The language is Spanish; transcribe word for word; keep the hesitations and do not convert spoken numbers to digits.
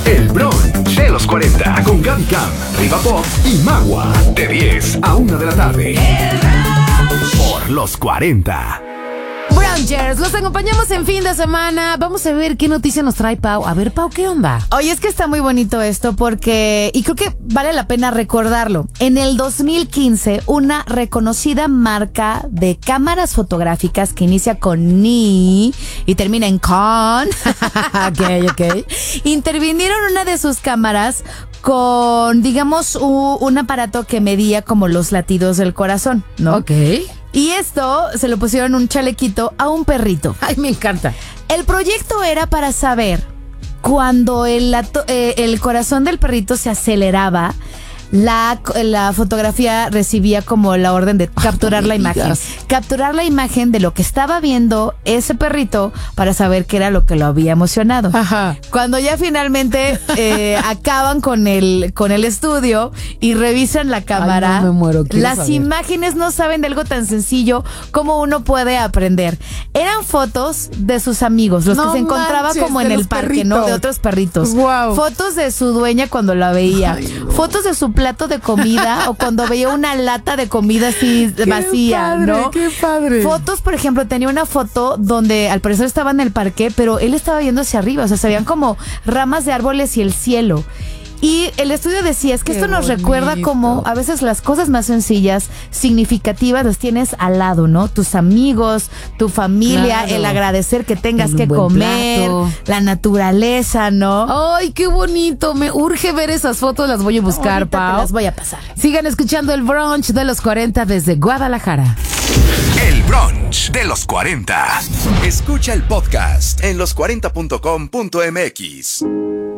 El brunch de los cuarenta con Gaby Cam, Riva Pop y Magua. De diez a una de la tarde. Por los cuarenta. Brunchers, los acompañamos en fin de semana. Vamos a ver qué noticia nos trae Pau. A ver, Pau, ¿qué onda? Oye, es que está muy bonito esto porque, y creo que vale la pena recordarlo. En el dos mil quince, una reconocida marca de cámaras fotográficas que inicia con Ni y termina en con, ok, ok, intervinieron una de sus cámaras con, digamos, u, un aparato que medía como los latidos del corazón, ¿no? Ok. Y esto se lo pusieron un chalequito a un perrito. Ay, me encanta. El proyecto era para saber cuando el, eh, el corazón del perrito se aceleraba, la, la fotografía recibía como la orden de capturar Ay, la imagen. digas. Capturar la imagen de lo que estaba viendo ese perrito para saber qué era lo que lo había emocionado. Ajá. Cuando ya finalmente eh, acaban con el, con el estudio y revisan la cámara, Ay, no, me muero, quiero las saber. imágenes no saben de algo tan sencillo como uno puede aprender. Eran fotos de sus amigos, los No que se encontraba manches, como de en el los parque, ¿no? perritos. De otros perritos. Guau. Fotos de su dueña cuando la veía. Ay, no. Fotos de su plato de comida o cuando veía una lata de comida así Qué vacía, padre, ¿no? qué padre. Fotos, por ejemplo, tenía una foto donde al parecer estaba en el parque, pero él estaba viendo hacia arriba, o sea, se veían como ramas de árboles y el cielo. Y el estudio decía, es que Qué esto nos bonito. recuerda como a veces las cosas más sencillas, significativas, las tienes al lado, ¿no? Tus amigos, tu familia, Claro. el agradecer que tengas Un que buen comer, plato. la naturaleza, ¿no? Ay, qué bonito. Me urge ver esas fotos, las voy a buscar, Ahorita te Pau. las voy a pasar. Sigan escuchando el brunch de los cuarenta desde Guadalajara. El brunch de los cuarenta. Escucha el podcast en los cuarenta punto com punto m x.